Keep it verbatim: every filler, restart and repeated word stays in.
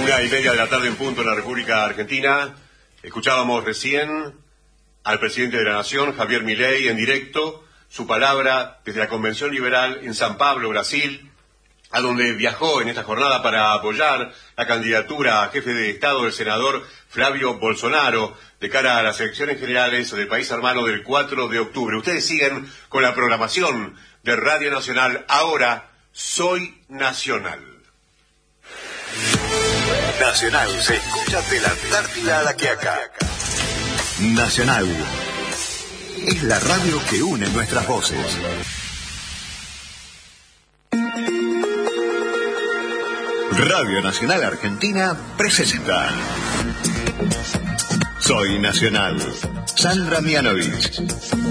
Una y media de la tarde en punto en la República Argentina. Escuchábamos recién al presidente de la Nación, Javier Milei, en directo, su palabra desde la Convención Liberal en San Pablo, Brasil, a donde viajó en esta jornada para apoyar la candidatura a jefe de Estado del senador Flavio Bolsonaro de cara a las elecciones generales del país hermano del cuatro de octubre. Ustedes siguen con la programación de Radio Nacional. Ahora, Soy Nacional. Nacional se escucha de la Antártida a la Quiaca. Nacional es la radio que une nuestras voces. Radio Nacional Argentina presenta Soy Nacional. Sandra Mianovich.